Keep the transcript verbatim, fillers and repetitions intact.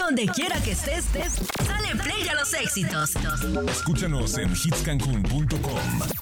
Donde quiera que estés, estés, dale play a los éxitos. Escúchanos en hits cancún punto com.